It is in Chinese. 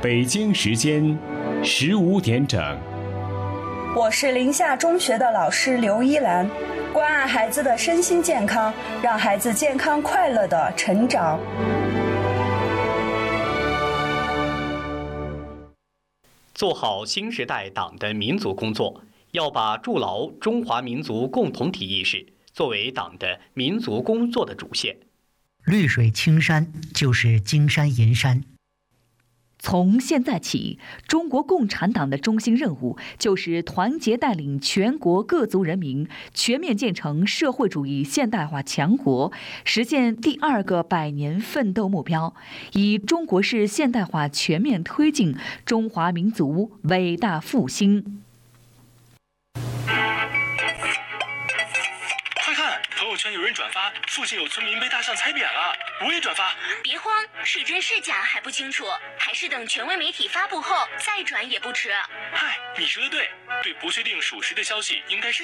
北京时间15点整。 我是临夏中学的老师刘依兰，关爱孩子的身心健康，让孩子健康快乐的成长。 做好新时代党的民族工作，要把筑牢中华民族共同体意识作为党的民族工作的主线。 绿水青山就是金山银山。 从现在起，中国共产党的中心任务就是团结带领全国各族人民全面建成社会主义现代化强国，实现第2个100年奋斗目标，以中国式现代化全面推进中华民族伟大复兴。 朋友圈有人转发，附近有村民被大象踩扁了，我也转发。 别慌，是真是假还不清楚，还是等权威媒体发布后再转也不迟。 嗨，你说的对，对不确定属实的消息应该是